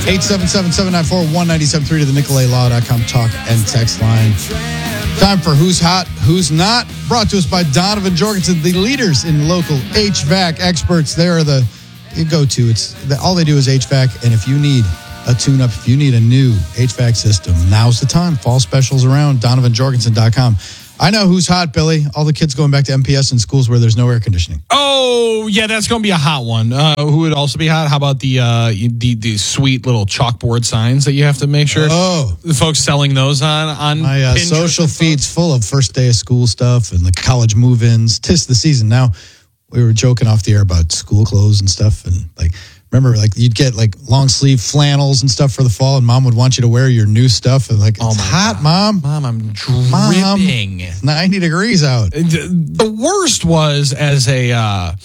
877-794-1973 to the NicoletLaw.com talk and text line. Time for Who's Hot, Who's Not, brought to us by Donovan Jorgensen, the leaders in local HVAC experts. They are the go-to. All they do is HVAC, and if you need a tune-up, if you need a new HVAC system, now's the time. Fall specials around, DonovanJorgensen.com. I know who's hot, Billy. All the kids going back to MPS in schools where there's no air conditioning. Oh, yeah, that's going to be a hot one. Who would also be hot? How about the sweet little chalkboard signs that you have to make sure? Oh. The folks selling those on my social feed's full of first day of school stuff and the college move-ins. 'Tis the season. Now, we were joking off the air about school clothes and stuff. And remember, you'd get long sleeve flannels and stuff for the fall, and mom would want you to wear your new stuff. And it's hot, God. Mom, I'm dripping. It's 90 degrees out. The worst was as a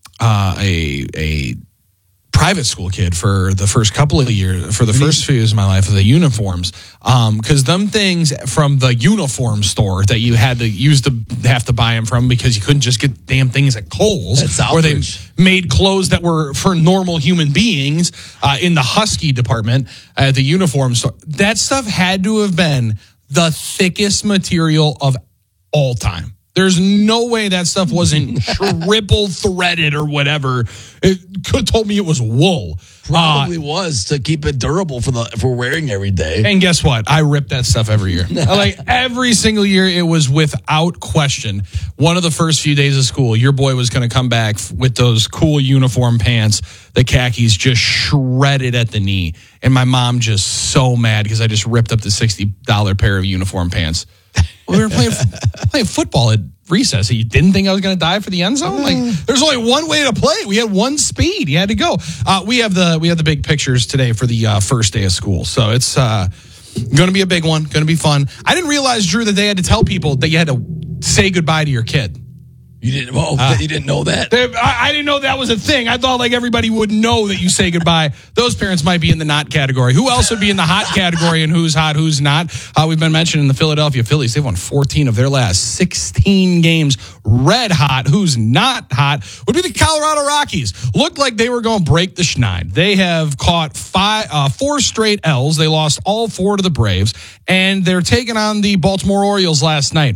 private school kid for the first couple of years, for the first few years of my life, the uniforms. Because them things from the uniform store that you had to have to buy them from because you couldn't just get damn things at Kohl's. That's where they outrage. made clothes that were for normal human beings in the Husky department at the uniform store. That stuff had to have been the thickest material of all time. There's no way that stuff wasn't triple threaded or whatever. It could have told me it was wool. Probably was to keep it durable for wearing every day. And guess what? I rip that stuff every year. Every single year, it was without question. One of the first few days of school, your boy was going to come back with those cool uniform pants, the khakis just shredded at the knee. And my mom just so mad because I just ripped up the $60 pair of uniform pants. We were playing football at recess. You didn't think I was going to dive for the end zone? There's only one way to play. We had one speed. You had to go. We have the big pictures today for the first day of school. So it's going to be a big one. Going to be fun. I didn't realize, Drew, that they had to tell people that you had to say goodbye to your kid. You didn't? You didn't know that? I didn't know that was a thing. I thought everybody would know that you say goodbye. Those parents might be in the not category. Who else would be in the hot category and who's hot, who's not? We've been mentioning the Philadelphia Phillies. They've won 14 of their last 16 games. Red hot. Who's not hot would be the Colorado Rockies. Looked like they were going to break the schneid. They have caught 4 straight L's. They lost all 4 to the Braves, and they're taking on the Baltimore Orioles last night.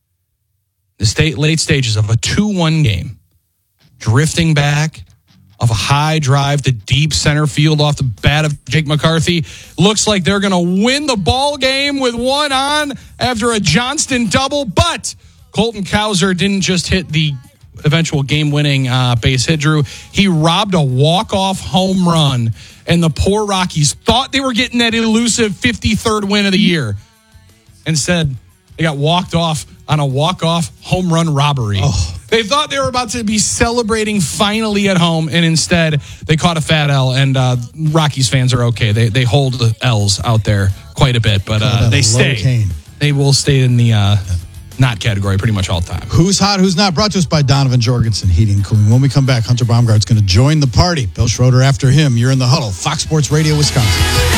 The late stages of a 2-1 game, drifting back off a high drive to deep center field off the bat of Jake McCarthy. Looks like they're going to win the ball game with one on after a Johnston double, but Colton Cowser didn't just hit the eventual game-winning base hit, Drew. He robbed a walk-off home run, and the poor Rockies thought they were getting that elusive 53rd win of the year. Instead, they got walked off on a walk-off home run robbery. Oh. They thought they were about to be celebrating finally at home, and instead they caught a fat L, and Rockies fans are okay. They hold the L's out there quite a bit, but they stay. Cane. They will stay in the not category pretty much all the time. Who's hot, who's not? Brought to us by Donovan Jorgensen Heating and Cooling. When we come back, Hunter Baumgart's going to join the party. Bill Schroeder after him. You're in the huddle. Fox Sports Radio, Wisconsin.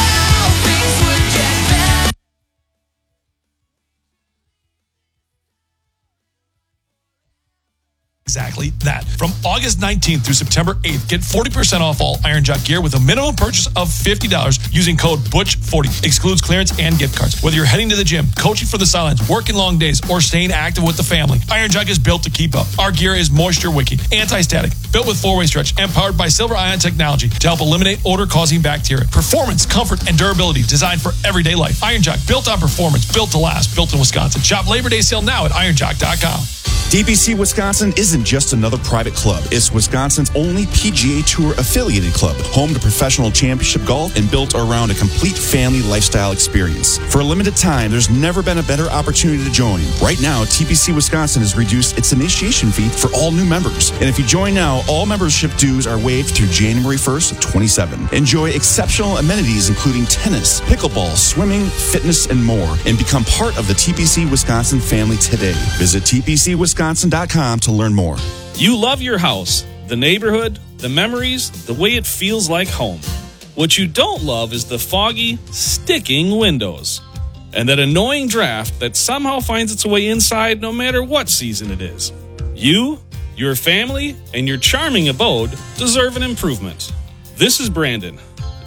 Exactly that. From August 19th through September 8th, get 40% off all Iron Jock gear with a minimum purchase of $50 using code BUTCH40. Excludes clearance and gift cards. Whether you're heading to the gym, coaching for the sidelines, working long days, or staying active with the family, Iron Jock is built to keep up. Our gear is moisture wicking, anti-static, built with 4-way stretch, and powered by Silver Ion technology to help eliminate odor-causing bacteria. Performance, comfort, and durability designed for everyday life. Iron Jock, built on performance, built to last, built in Wisconsin. Shop Labor Day sale now at ironjock.com. DBC Wisconsin isn't just another private club. It's Wisconsin's only PGA Tour affiliated club, home to professional championship golf and built around a complete family lifestyle experience. For a limited time, there's never been a better opportunity to join. Right now, TPC Wisconsin has reduced its initiation fee for all new members. And if you join now, all membership dues are waived through January 1st of 27. Enjoy exceptional amenities including tennis, pickleball, swimming, fitness, and more. And become part of the TPC Wisconsin family today. Visit TPCWisconsin.com to learn more. You love your house, the neighborhood, the memories, the way it feels like home. What you don't love is the foggy, sticking windows and that annoying draft that somehow finds its way inside no matter what season it is. You, your family, and your charming abode deserve an improvement. This is Brandon.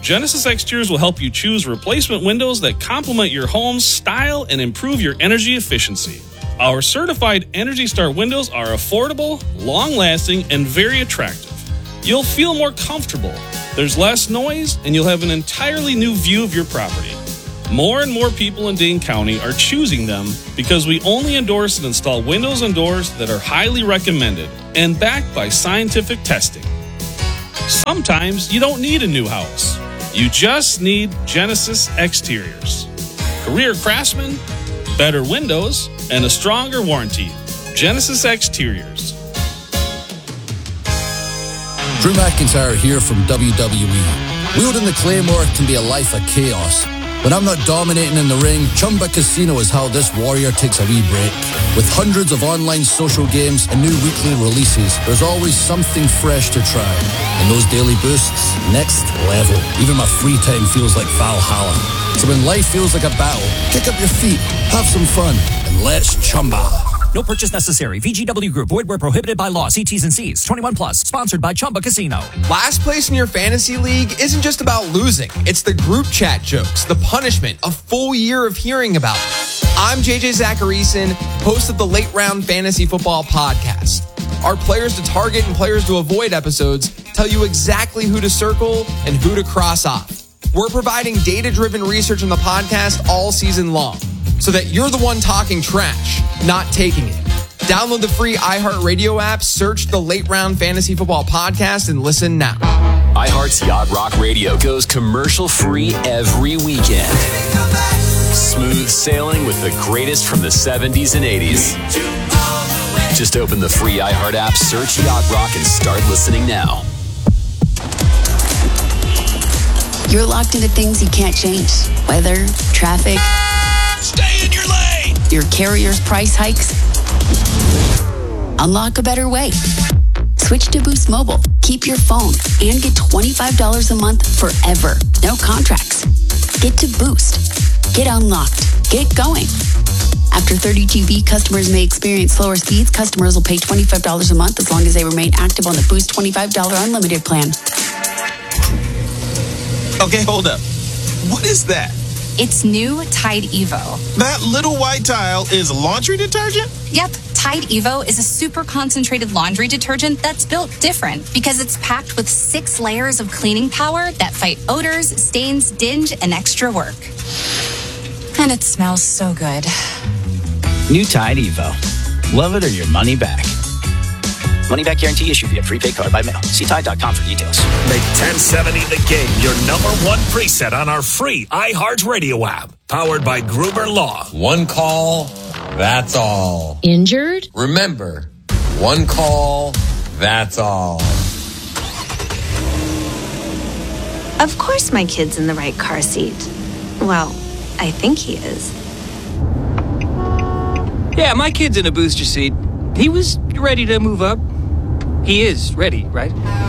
Genesis Exteriors will help you choose replacement windows that complement your home's style and improve your energy efficiency. Our certified Energy Star windows are affordable, long-lasting, and very attractive. You'll feel more comfortable. There's less noise, and you'll have an entirely new view of your property. More and more people in Dane County are choosing them because we only endorse and install windows and doors that are highly recommended and backed by scientific testing. Sometimes you don't need a new house. You just need Genesis Exteriors. Career craftsmen, better windows, and a stronger warranty. Genesis Exteriors. Drew McIntyre here from WWE. Wielding the Claymore can be a life of chaos. When I'm not dominating in the ring, Chumba Casino is how this warrior takes a wee break. With hundreds of online social games and new weekly releases, there's always something fresh to try. And those daily boosts, next level. Even my free time feels like Valhalla. So when life feels like a battle, kick up your feet, have some fun, and let's Chumba. No purchase necessary. VGW Group. Void where prohibited by law. See T's and C's. 21 plus. Sponsored by Chumba Casino. Last place in your fantasy league isn't just about losing. It's the group chat jokes, the punishment, a full year of hearing about it. I'm JJ Zacharyson, host of the Late Round Fantasy Football Podcast. Our players to target and players to avoid episodes tell you exactly who to circle and who to cross off. We're providing data-driven research on the podcast all season long, so that you're the one talking trash, not taking it. Download the free iHeartRadio app, search the Late Round Fantasy Football Podcast, and listen now. iHeart's Yacht Rock Radio goes commercial-free every weekend. Smooth sailing with the greatest from the 70s and 80s. Just open the free iHeart app, search Yacht Rock, and start listening now. You're locked into things you can't change. Weather, traffic. Stay in your lane! Your carrier's price hikes. Unlock a better way. Switch to Boost Mobile. Keep your phone and get $25 a month forever. No contracts. Get to Boost. Get unlocked. Get going. After 30 GB, customers may experience slower speeds. Customers will pay $25 a month as long as they remain active on the Boost $25 unlimited plan. Okay, hold up. What is that? It's new Tide Evo. That little white tile is laundry detergent? Yep. Tide Evo is a super concentrated laundry detergent that's built different because it's packed with 6 layers of cleaning power that fight odors, stains, dinge, and extra work. And it smells so good. New Tide Evo. Love it or your money back. Money back guarantee issued via prepaid card by mail. See Tide.com for details. Make 1070 The Game your number one preset on our free iHeart Radio app. Powered by Gruber Law. One call, that's all. Injured? Remember, one call, that's all. Of course my kid's in the right car seat. Well, I think he is. Yeah, my kid's in a booster seat. He was ready to move up. He is ready, right?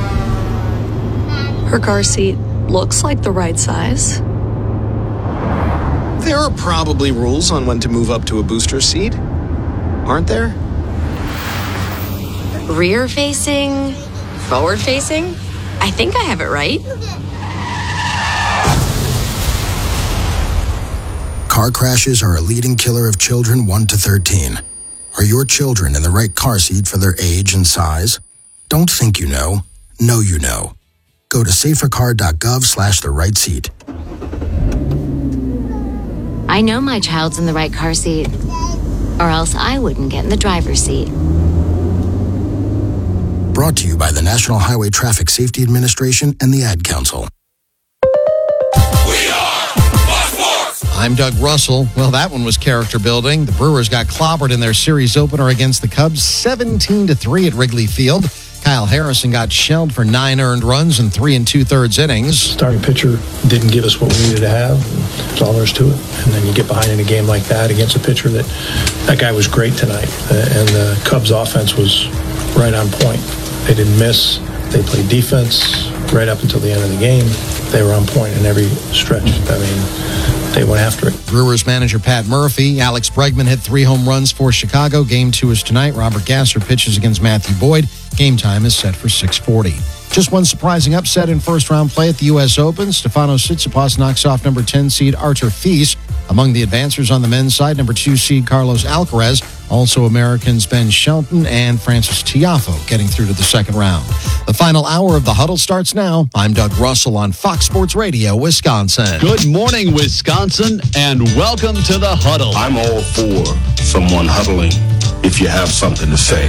Her car seat looks like the right size. There are probably rules on when to move up to a booster seat, aren't there? Rear facing, forward facing. I think I have it right. Car crashes are a leading killer of children 1 to 13. Are your children in the right car seat for their age and size? Don't think you know. Know you know. Go to safercar.gov/the right seat. I know my child's in the right car seat, or else I wouldn't get in the driver's seat. Brought to you by the National Highway Traffic Safety Administration and the Ad Council. I'm Doug Russell. Well, that one was character building. The Brewers got clobbered in their series opener against the Cubs, 17-3 at Wrigley Field. Kyle Harrison got shelled for 9 earned runs in 3 2/3 innings. Starting pitcher didn't give us what we needed to have. That's all there is to it. And then you get behind in a game like that against a pitcher that guy was great tonight. And the Cubs offense was right on point. They didn't miss. They played defense right up until the end of the game. They were on point in every stretch. I mean, they went after it. Brewers manager Pat Murphy. Alex Bregman hit 3 home runs for Chicago. Game 2 is tonight. Robert Gasser pitches against Matthew Boyd. Game time is set for 6:40. Just one surprising upset in first-round play at the U.S. Open. Stefanos Tsitsipas knocks off number 10 seed Arthur Fils. Among the advancers on the men's side, number 2 seed Carlos Alcaraz. Also Americans Ben Shelton and Francis Tiafoe getting through to the second round. The final hour of the Huddle starts now. I'm Doug Russell on Fox Sports Radio, Wisconsin. Good morning, Wisconsin, and welcome to the Huddle. I'm all for someone huddling if you have something to say.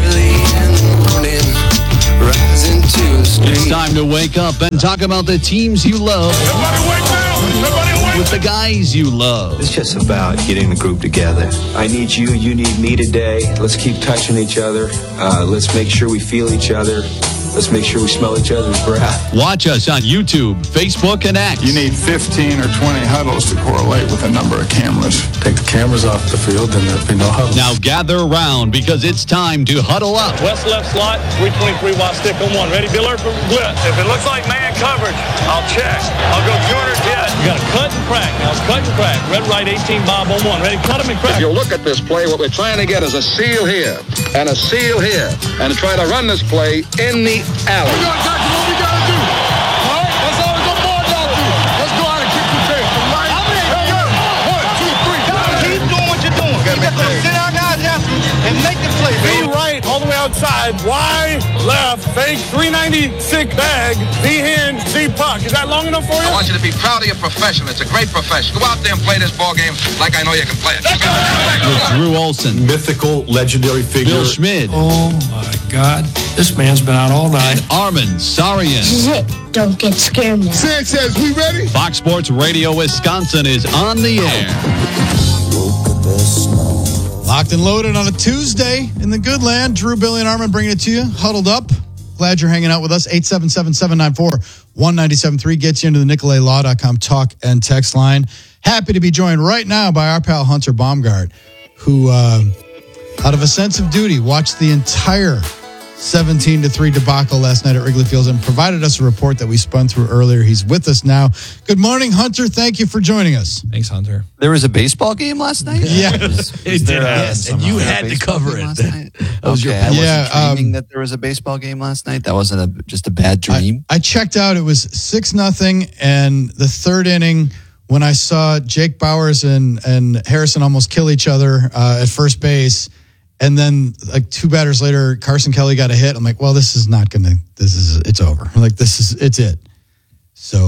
It's time to wake up and talk about the teams you love. Everybody wake up! With the guys you love. It's just about getting the group together. I need you, you need me today. Let's keep touching each other. Let's make sure we feel each other. Let's make sure we smell each other's breath. Watch us on YouTube, Facebook, and X. You need 15 or 20 huddles to correlate with a number of cameras. Take the cameras off the field and there'll be no huddles. Now gather around because it's time to huddle up. West left slot, 323 wide stick on one. Ready, Biller? Blitz. If it looks like man coverage, I'll check. I'll go corner dead. You got to cut and crack. Now cut and crack. Red, right, 18, Bob on one. Ready, cut him and crack. If you look at this play, what we're trying to get is a seal here and a seal here and try to run this play in the alley. We're going to tackle what we got to do. All right? That's all the board got to do. Let's go out and kick the tail. Right? Hey, yo. 1, 2, 3. Keep doing what you're doing. You got to sit our guys after and make the play. B right, all the way outside. Y left, fake, 396 bag. B hand, C puck. Is that long enough for you? I want you to be proud of your profession. It's a great profession. Go out there and play this ball game like I know you can play it. With Drew Olson. Mythical, legendary figure. Bill Schmid. Oh, my God. This man's been out all night. Armin Sarian. This is it. Don't get scared now. Sanchez, we ready? Fox Sports Radio Wisconsin is on the air. Locked and loaded on a Tuesday in the good land. Drew, Billy, and Armin bringing it to you. Huddled up. Glad you're hanging out with us. 877-794-1973 gets you into the NicoletLaw.com talk and text line. Happy to be joined right now by our pal Hunter Baumgart, who, out of a sense of duty, watched the entire 17-3 debacle last night at Wrigley Field and provided us a report that we spun through earlier. He's with us now. Good morning, Hunter. Thank you for joining us. Thanks, Hunter. There was a baseball game last night? Yeah. It did. And you had to cover it. That was your I wasn't dreaming that there was a baseball game last night. That wasn't just a bad dream. I checked out. It was 6-0, and the third inning, when I saw Jake Bowers and Harrison almost kill each other at first base, and then like 2 batters later, Carson Kelly got a hit. I'm like, well, it's over. I'm like, it's it. So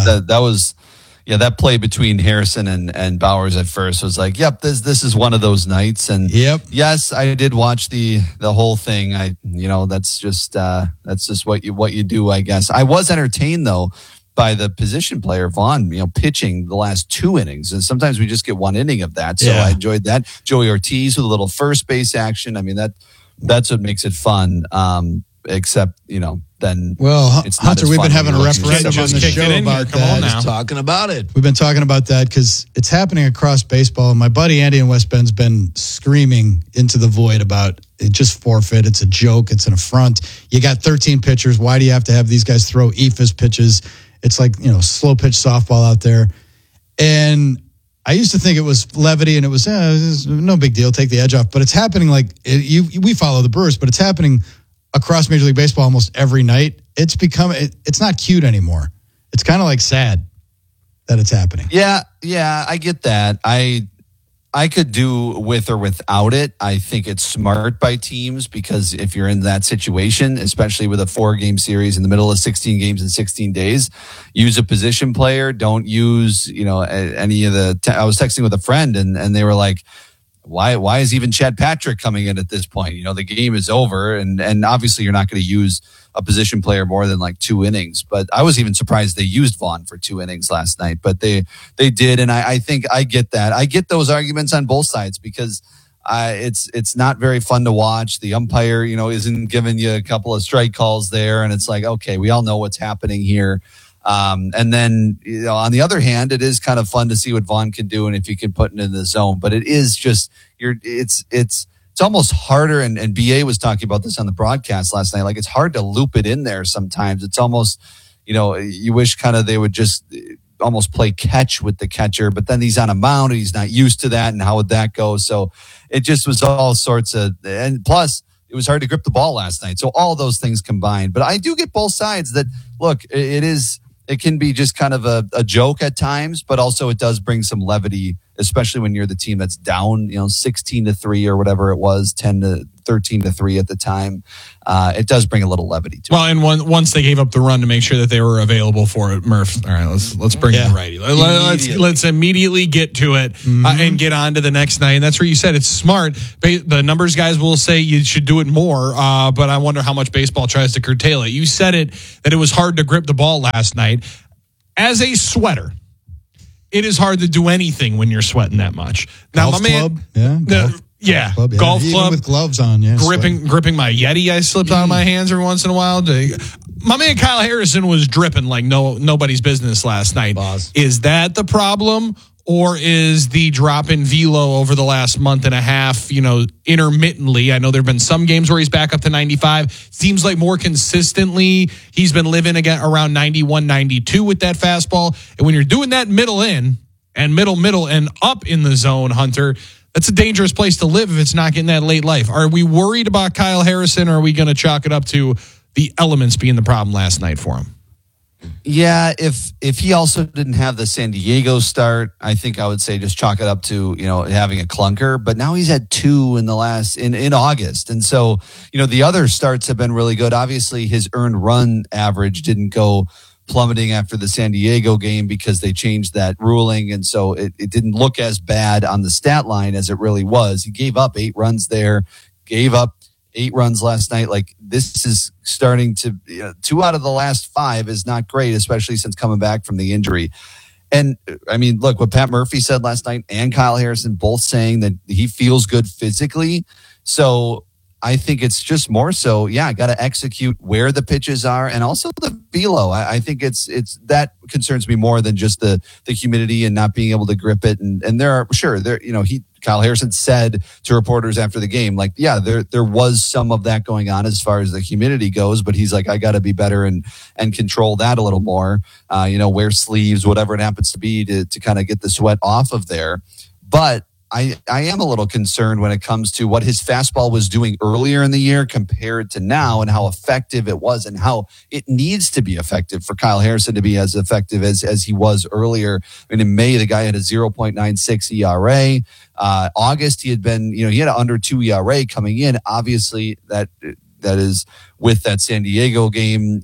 that play between Harrison and Bowers at first was like, yep, this is one of those nights. And yes, I did watch the whole thing. That's just what you do, I guess. I was entertained though by the position player Vaughn, pitching the last 2 innings. And sometimes we just get 1 inning of that. So I enjoyed that. Joey Ortiz with a little first base action. I mean, that's what makes it fun. Except, then it's not Hunter, we've been having a referendum on the show about that. Talking about it. We've been talking about that because it's happening across baseball. And my buddy Andy in West Bend's been screaming into the void about it. Just forfeit. It's a joke. It's an affront. You got 13 pitchers. Why do you have to have these guys throw eephus pitches? It's like, slow pitch softball out there. And I used to think it was levity and it was no big deal. Take the edge off. But it's happening we follow the Brewers, but it's happening across Major League Baseball almost every night. It's not cute anymore. It's kind of like sad that it's happening. Yeah, I get that. I could do with or without it. I think it's smart by teams because if you're in that situation, especially with a 4-game series in the middle of 16 games in 16 days, use a position player. Don't use, any of the. I was texting with a friend and they were like, why is even Chad Patrick coming in at this point? The game is over and obviously you're not going to use a position player more than like 2 innings. But I was even surprised they used Vaughn for 2 innings last night, but they did. And I think I get that. I get those arguments on both sides because it's not very fun to watch. The umpire, isn't giving you a couple of strike calls there. And it's like, okay, we all know what's happening here. And then, on the other hand, it is kind of fun to see what Vaughn can do and if you can put it in the zone. But it is just it's almost harder. And BA was talking about this on the broadcast last night. Like it's hard to loop it in there sometimes. It's almost, you wish kind of they would just almost play catch with the catcher. But then he's on a mound and he's not used to that. And how would that go? So it just was all sorts of. And plus, it was hard to grip the ball last night. So all those things combined. But I do get both sides that, look, it can be just kind of a joke at times, but also it does bring some levity, especially when you're the team that's down, 16-3 or whatever it was, 13-3 at the time. It does bring a little levity to it. Well, and once they gave up the run to make sure that they were available for it, Murph. All right, let's bring in the righty. Let's immediately get to it and get on to the next night. And that's where you said it's smart. The numbers guys will say you should do it more, but I wonder how much baseball tries to curtail it. You said that it was hard to grip the ball last night. As a sweater, it is hard to do anything when you're sweating that much. Now, Golf my man, club? Golf Even club with gloves on, gripping my Yeti I slipped out of my hands every once in a while. My man Kyle Harrison was dripping like nobody's business last night. Is that the problem, or is the drop in velo over the last month and a half, intermittently? I know there have been some games where he's back up to 95. Seems like more consistently he's been living again around 91, 92 with that fastball. And when you're doing that middle and up in the zone, Hunter, that's a dangerous place to live if it's not getting that late life. Are we worried about Kyle Harrison, or are we going to chalk it up to the elements being the problem last night for him? Yeah, if he also didn't have the San Diego start, I think I would say just chalk it up to, having a clunker. But now he's had 2 in August. And so, the other starts have been really good. Obviously, his earned run average didn't go plummeting after the San Diego game because they changed that ruling. And so it didn't look as bad on the stat line as it really was. He gave up 8 runs there, gave up 8 runs last night. Like, this is starting to, 2 out of the last 5 is not great, especially since coming back from the injury. And I mean, look, what Pat Murphy said last night and Kyle Harrison both saying that he feels good physically. So I think it's just more so, got to execute where the pitches are and also the velo. I think it's that concerns me more than just the humidity and not being able to grip it. And Kyle Harrison said to reporters after the game, like, there was some of that going on as far as the humidity goes, but he's like, I got to be better and control that a little more. Wear sleeves, whatever it happens to be to kind of get the sweat off of there. But I am a little concerned when it comes to what his fastball was doing earlier in the year compared to now, and how effective it was and how it needs to be effective for Kyle Harrison to be as effective as he was earlier. I mean, in May, the guy had a 0.96 ERA. August, he had been, he had an under 2 ERA coming in. Obviously, that is with that San Diego game,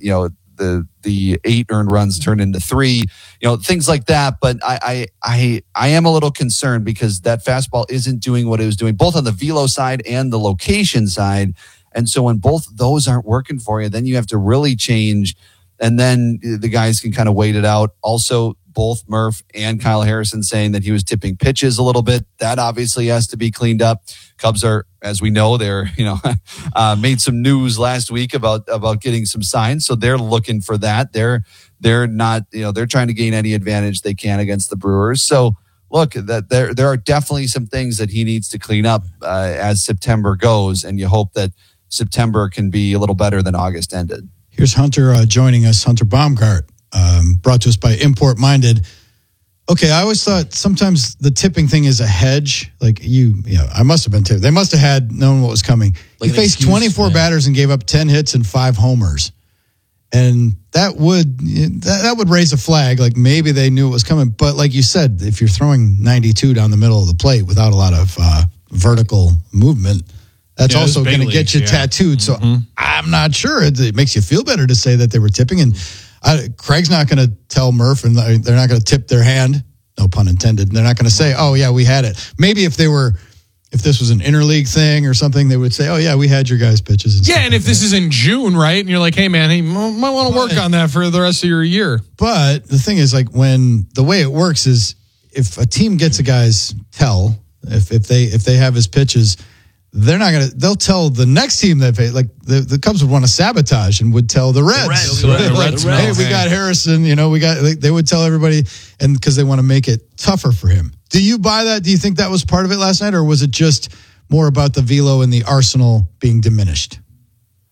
the 8 earned runs turned into 3, things like that. But I am a little concerned because that fastball isn't doing what it was doing, both on the velo side and the location side. And so when both those aren't working for you, then you have to really change. And then the guys can kind of wait it out. Also, both Murph and Kyle Harrison saying that he was tipping pitches a little bit. That obviously has to be cleaned up. Cubs are, as we know, they're, made some news last week about getting some signs. So they're looking for that. They're not, they're trying to gain any advantage they can against the Brewers. So look, that there are definitely some things that he needs to clean up as September goes. And you hope that September can be a little better than August ended. Here's Hunter joining us, Hunter Baumgart, brought to us by Import Minded. Okay, I always thought sometimes the tipping thing is a hedge. Like I must have been tipped. They must have known what was coming. He faced 24 batters and gave up 10 hits and 5 homers. And that would raise a flag. Like, maybe they knew it was coming. But like you said, if you're throwing 92 down the middle of the plate without a lot of vertical movement, that's also going to get you tattooed. So I'm not sure. It makes you feel better to say that they were tipping. And Craig's not going to tell Murph, and they're not going to tip their hand. No pun intended. They're not going to say, "Oh yeah, we had it." Maybe if this was an interleague thing or something, they would say, "Oh yeah, we had your guys' pitches." And if this is in June, right, and you're like, "Hey man, you might want to work on that for the rest of your year." But the thing is, like, when the way it works is, if a team gets a guy's tell, if they have his pitches, they'll tell the next team that the Cubs would want to sabotage and would tell the Reds. Hey, we got Harrison, they would tell everybody, and because they want to make it tougher for him. Do you buy that? Do you think that was part of it last night, or was it just more about the velo and the arsenal being diminished?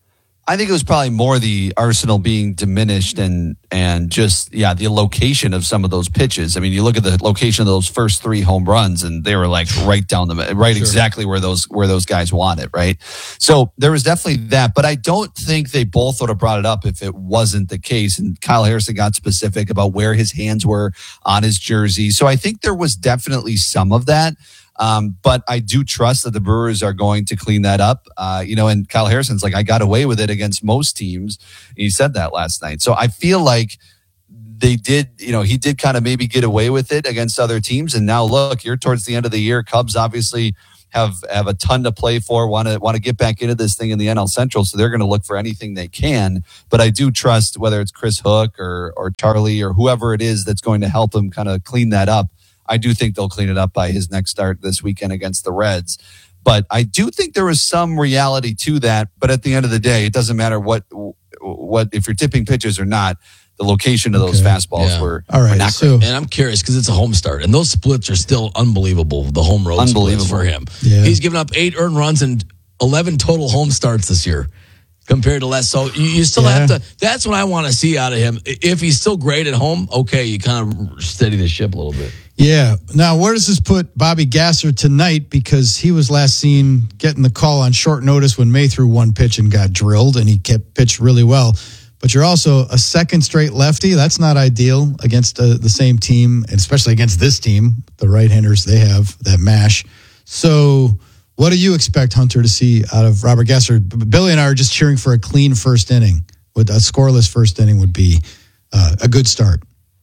I think it was probably more the arsenal being diminished and just the location of some of those pitches. I mean, you look at the location of those first 3 home runs, and they were like right down exactly where those guys want it, right? So there was definitely that, but I don't think they both would have brought it up if it wasn't the case. And Kyle Harrison got specific about where his hands were on his jersey, so I think there was definitely some of that. But I do trust that the Brewers are going to clean that up. And Kyle Harrison's like, I got away with it against most teams. He said that last night. So I feel like they did, he did kind of maybe get away with it against other teams. And now look, you're towards the end of the year. Cubs obviously have a ton to play for, want to get back into this thing in the NL Central. So they're going to look for anything they can. But I do trust whether it's Chris Hook or Charlie or whoever it is that's going to help them kind of clean that up. I do think they'll clean it up by his next start this weekend against the Reds. But I do think there was some reality to that. But at the end of the day, it doesn't matter what if you're tipping pitches or not. The location of those fastballs were not great. And I'm curious because it's a home start, and those splits are still unbelievable. The home road splits for him. Yeah. He's given up 8 earned runs and 11 total home starts this year compared to less. So you still have to. That's what I want to see out of him. If he's still great at home, okay, you kind of steady the ship a little bit. Yeah. Now, where does this put Bobby Gasser tonight? Because he was last seen getting the call on short notice when May threw 1 pitch and got drilled, and he kept pitched really well. But you're also a second straight lefty. That's not ideal against the same team, and especially against this team, the right-handers they have, that mash. So what do you expect, Hunter, to see out of Robert Gasser? Billy and I are just cheering for a clean first inning. With a scoreless first inning would be a good start.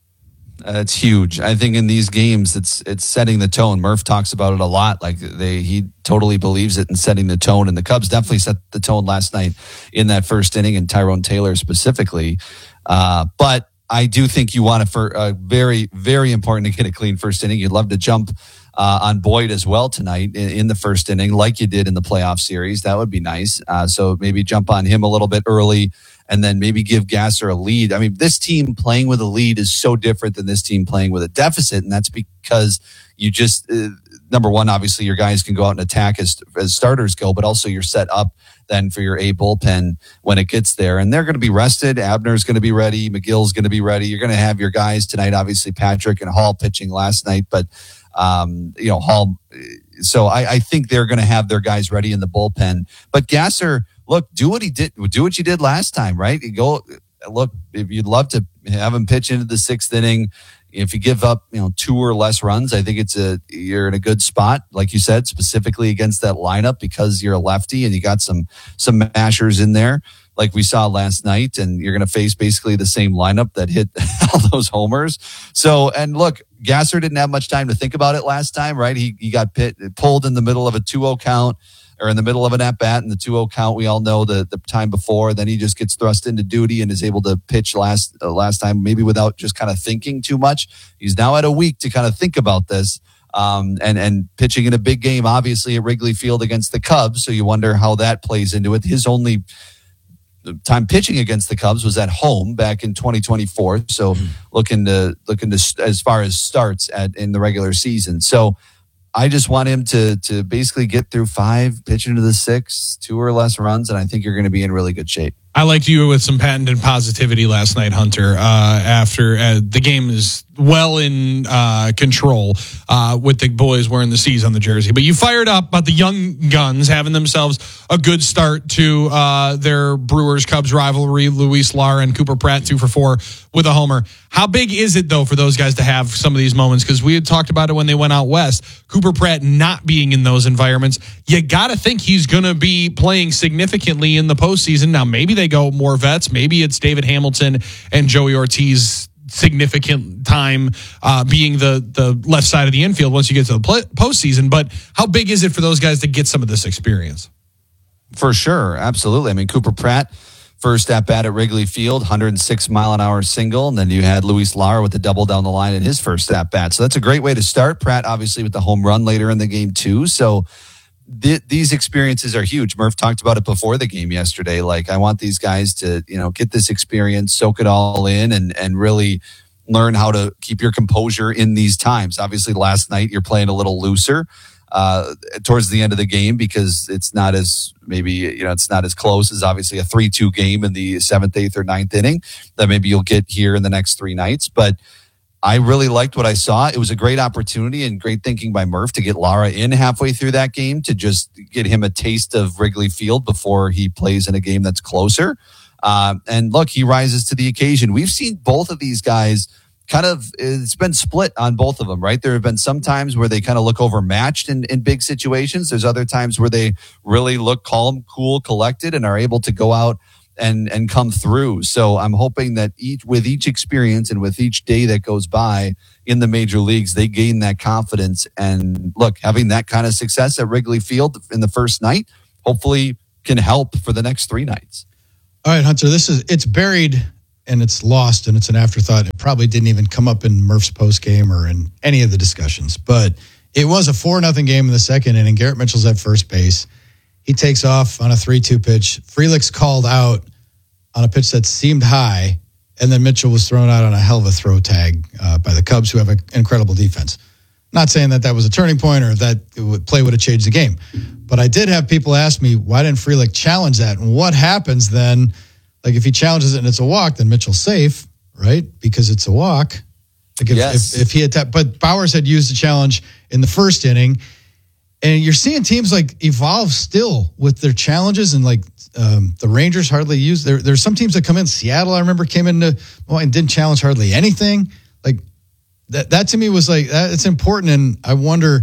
It's huge. I think in these games, it's setting the tone. Murph talks about it a lot. Like he totally believes it in setting the tone. And the Cubs definitely set the tone last night in that first inning, and Tyrone Taylor specifically. But I do think you want to, very, very important to get a clean first inning. You'd love to jump on Boyd as well tonight in the first inning, like you did in the playoff series. That would be nice. So maybe jump on him a little bit early, and then maybe give Gasser a lead. I mean, this team playing with a lead is so different than this team playing with a deficit, and that's because you just, number one, obviously your guys can go out and attack as starters go, but also you're set up then for your A bullpen when it gets there. And they're going to be rested. Abner's going to be ready. McGill's going to be ready. You're going to have your guys tonight, obviously Patrick and Hall pitching last night, but Hall. So I think they're going to have their guys ready in the bullpen. But Gasser, look, do what you did last time, right? You go look. If you'd love to have him pitch into the 6th inning, if you give up 2 or less runs, I think you're in a good spot, like you said, specifically against that lineup because you're a lefty and you got some mashers in there, like we saw last night, and you're going to face basically the same lineup that hit all those homers. So, and look, Gasser didn't have much time to think about it last time, right? He got pulled in the middle of a 2-0 count, or in the middle of an at-bat in the 2-0 count. We all know the time before. Then he just gets thrust into duty and is able to pitch last time, maybe without just kind of thinking too much. He's now had a week to kind of think about this, and pitching in a big game, obviously, at Wrigley Field against the Cubs. So you wonder how that plays into it. His only time pitching against the Cubs was at home back in 2024. So looking to as far as starts in the regular season. So I just want him to basically get through 5, pitch into the 6, 2 or less runs, and I think you're going to be in really good shape. I liked you with some patented positivity last night, Hunter, after the game is well in control with the boys wearing the C's on the jersey. But you fired up about the young guns having themselves a good start to their Brewers-Cubs rivalry. Luis Lara and Cooper Pratt 2 for 4 with a homer. How big is it, though, for those guys to have some of these moments? Because we had talked about it when they went out west. Cooper Pratt not being in those environments. You got to think he's going to be playing significantly in the postseason. Now, maybe they go more vets. Maybe it's David Hamilton and Joey Ortiz significant time being the left side of the infield once you get to the postseason. But how big is it for those guys to get some of this experience? For sure. Absolutely. I mean, Cooper Pratt, first at bat at Wrigley Field, 106-mile-an-hour single. And then you had Luis Lara with the double down the line in his first at bat. So that's a great way to start. Pratt, obviously, with the home run later in the game, too. So these experiences are huge. Murph talked about it before the game yesterday. Like, I want these guys to, get this experience, soak it all in, and really learn how to keep your composure in these times. Obviously, last night you're playing a little looser. towards the end of the game because it's not as it's not as close as obviously a 3-2 game in the 7th, 8th, or 9th inning that maybe you'll get here in the next 3 nights. But I really liked what I saw. It was a great opportunity and great thinking by Murph to get Lara in halfway through that game to just get him a taste of Wrigley Field before he plays in a game that's closer. And look, he rises to the occasion. We've seen both of these guys it's been split on both of them, right? There have been some times where they kind of look overmatched in big situations. There's other times where they really look calm, cool, collected, and are able to go out and come through. So I'm hoping that with each experience and with each day that goes by in the major leagues, they gain that confidence. And look, having that kind of success at Wrigley Field in the first night, hopefully can help for the next 3 nights. All right, Hunter, it's buried and it's lost and it's an afterthought. It probably didn't even come up in Murph's post game or in any of the discussions, but it was a 4-0 game in the second inning. Garrett Mitchell's at first base. He takes off on a 3-2 pitch. Frelick's called out on a pitch that seemed high, and then Mitchell was thrown out on a hell of a throw tag by the Cubs, who have an incredible defense. Not saying that was a turning point or that play would have changed the game, but I did have people ask me, why didn't Frelick challenge that? And what happens then? Like if he challenges it and it's a walk, then Mitchell's safe, right? Because it's a walk. Like if he had but Bowers had used the challenge in the first inning, and you're seeing teams like evolve still with their challenges, and like the Rangers hardly use. There's some teams that come in. Seattle, I remember, came into and didn't challenge hardly anything. Like that to me was like it's important, and I wonder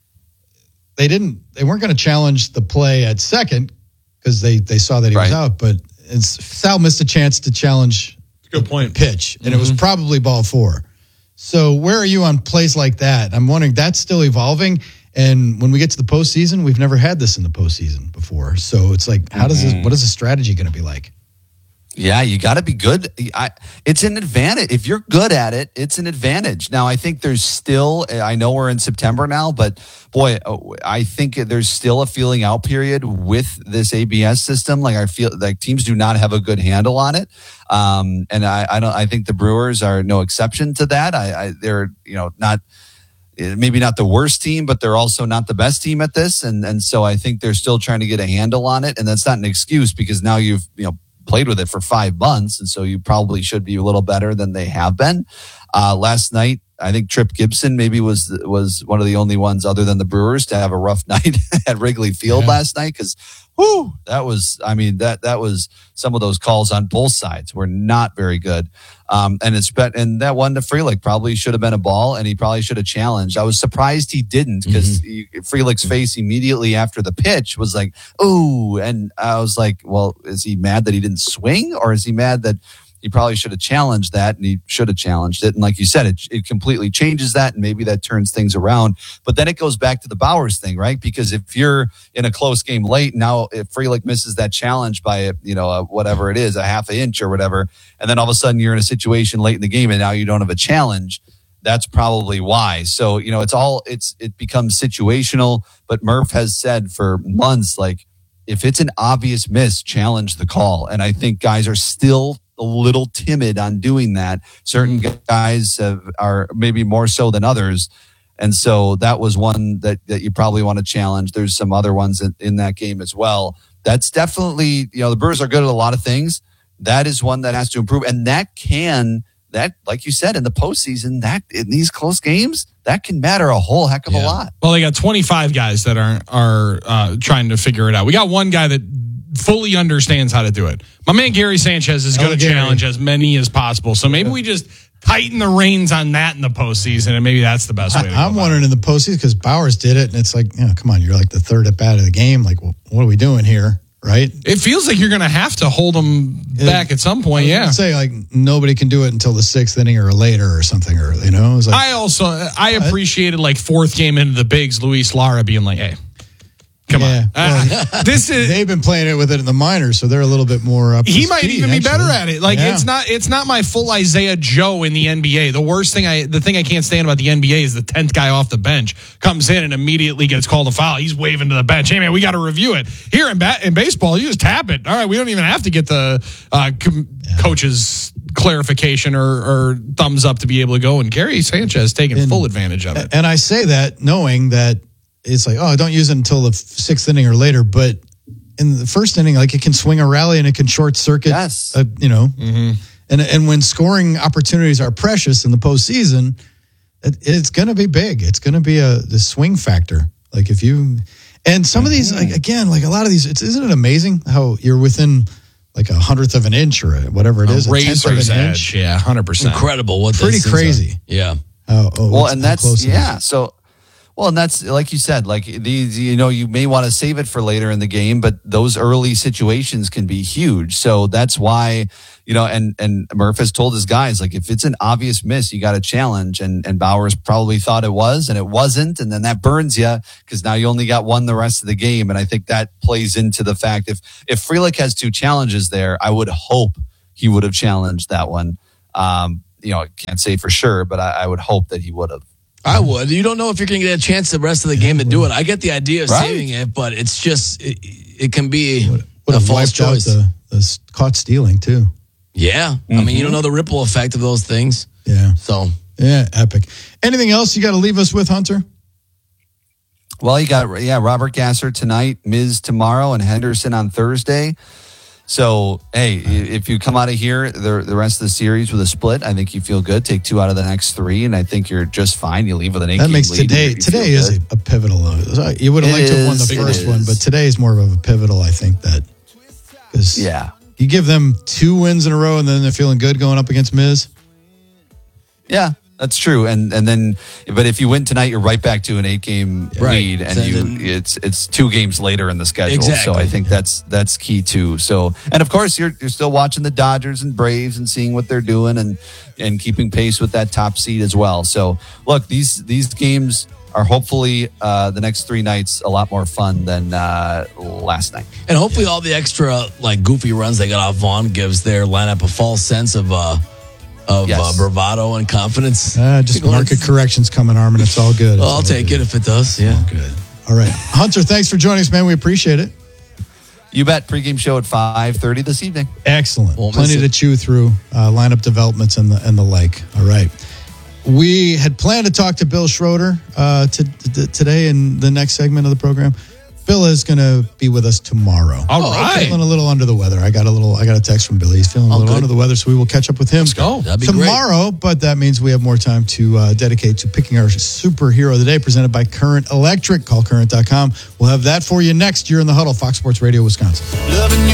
they weren't going to challenge the play at second because they saw that he was out, but. Sal missed a chance to challenge good point pitch, and it was probably ball 4. So where are you on plays like that? I'm wondering, that's still evolving. And when we get to the postseason, we've never had this in the postseason before. So it's like, what is the strategy going to be like? Yeah, you got to be good. It's an advantage. If you're good at it, it's an advantage. Now, I think there's still, I know we're in September now, but boy, I think there's still a feeling out period with this ABS system. Like I feel like teams do not have a good handle on it. And I think the Brewers are no exception to that. They're, not, maybe not the worst team, but they're also not the best team at this. And so I think they're still trying to get a handle on it. And that's not an excuse because now you've, played with it for 5 months, and so you probably should be a little better than they have been. Last night, I think Tripp Gibson maybe was one of the only ones other than the Brewers to have a rough night at Wrigley Field last night because, that was some of those calls on both sides were not very good. And that one to Frelick probably should have been a ball, and he probably should have challenged. I was surprised he didn't because Frelick's face immediately after the pitch was like, "Ooh," and I was like, "Well, is he mad that he didn't swing, or is he mad that?" He probably should have challenged that, and he should have challenged it. And like you said, it completely changes that, and maybe that turns things around. But then it goes back to the Bowers thing, right? Because if you're in a close game late, now if Frelick misses that challenge by, whatever it is, a half an inch or whatever, and then all of a sudden you're in a situation late in the game and now you don't have a challenge, that's probably why. So, it becomes situational. But Murph has said for months, like, if it's an obvious miss, challenge the call. And I think guys are still a little timid on doing that. Certain guys are maybe more so than others. And so that was one that you probably want to challenge. There's some other ones in that game as well. That's definitely, the Brewers are good at a lot of things. That is one that has to improve. And that, like you said, in the postseason, that in these close games, that can matter a whole heck of a lot. Well, they got 25 guys that are trying to figure it out. We got one guy that fully understands how to do it. My man Gary Sanchez is going to challenge as many as possible. So maybe we just tighten the reins on that in the postseason, and maybe that's the best way to go. I'm wondering in the postseason because Bowers did it, and it's like, come on, you're like the third at bat of the game. Like, well, what are we doing here? Right? It feels like you're going to have to hold them back at some point. Yeah. Say like nobody can do it until the 6th inning or later or something. Or it was like, I appreciated like 4th game into the bigs, Luis Lara being like, "Hey, come on." Well, they've been playing it with it in the minors, so they're a little bit more up. He might even be better at it. Like it's not my full Isaiah Joe in the NBA. The thing I can't stand about the NBA is the 10th guy off the bench comes in and immediately gets called a foul. He's waving to the bench. Hey man, we got to review it. Here in baseball, you just tap it. All right, we don't even have to get the coach's clarification or thumbs up to be able to go. And Gary Sanchez taking full advantage of it. And I say that knowing that it's like, oh, don't use it until the sixth inning or later. But in the first inning, like it can swing a rally and it can short circuit. Yes. And when scoring opportunities are precious in the postseason, it's going to be big. It's going to be the swing factor. Like if you, and some of these, like, again, like a lot of these, isn't it amazing how you're within like 1/100th of an inch or whatever it is, a tenth of an inch. Yeah, 100%. Incredible. What pretty crazy. Yeah. And that's So, well, and that's like you said, like these, you may want to save it for later in the game, but those early situations can be huge. So that's why, and Murph has told his guys, like if it's an obvious miss, you got to challenge. And Bowers probably thought it was, and it wasn't, and then that burns you because now you only got one the rest of the game. And I think that plays into the fact if Frelick has 2 challenges there, I would hope he would have challenged that one. I can't say for sure, but I would hope that he would have. I would. You don't know if you're going to get a chance the rest of the game to do it. I get the idea of saving it, but it's just it can be a false choice. The caught stealing too. Yeah, I mean you don't know the ripple effect of those things. Yeah. So yeah, epic. Anything else you got to leave us with, Hunter? Well, you got Robert Gasser tonight, Miz tomorrow, and Henderson on Thursday. So, hey, if you come out of here the rest of the series with a split, I think you feel good. Take 2 out of the next 3, and I think you're just fine. You leave with an 8-game lead. That makes today is a pivotal. You would have liked to have won the first one, but today is more of a pivotal, I think, because you give them 2 wins in a row, and then they're feeling good going up against Miz. Yeah. That's true, and then, but if you win tonight, you're right back to an 8-game lead, and it's 2 games later in the schedule. Exactly. So I think that's key too. So, and of course, you're still watching the Dodgers and Braves and seeing what they're doing and keeping pace with that top seed as well. So, look, these games are hopefully the next 3 nights a lot more fun than last night. And hopefully, all the extra like goofy runs they got off Vaughn gives their lineup a false sense of bravado and confidence. Just market corrections coming, Armin. It's all good. Well, I'll take it if it does. Yeah. Good. All right. Hunter, thanks for joining us, man. We appreciate it. You bet. Pregame show at 5:30 this evening. Excellent. Plenty to chew through, lineup developments and the like. All right. We had planned to talk to Bill Schroeder today in the next segment of the program. Bill is going to be with us tomorrow. All right. Feeling a little under the weather. I got a text from Billy. He's feeling a little under the weather, so we will catch up with him Let's go. That'd be tomorrow. Great. But that means we have more time to dedicate to picking our superhero of the day, presented by Current Electric. Call current.com. We'll have that for you next year in the huddle, Fox Sports Radio, Wisconsin.